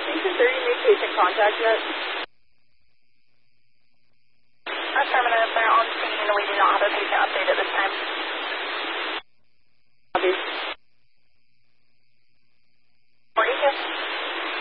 think, is there any new patient contact yet?